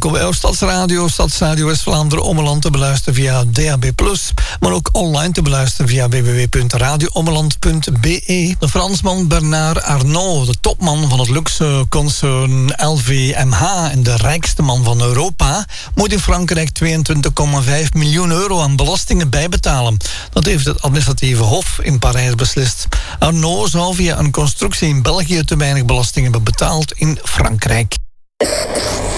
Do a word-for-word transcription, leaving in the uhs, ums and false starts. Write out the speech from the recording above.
welkom bij jouw Stadsradio. Stadsradio West-Vlaanderen Ommeland te beluisteren via D A B plus, maar ook online te beluisteren via w w w punt radio ommeland punt b e. De Fransman Bernard Arnault, de topman van het luxe concern L V M H en de rijkste man van Europa, moet in Frankrijk tweeëntwintig komma vijf miljoen euro aan belastingen bijbetalen. Dat heeft het administratieve hof in Parijs beslist. Arnault zou via een constructie in België te weinig belasting hebben betaald in Frankrijk.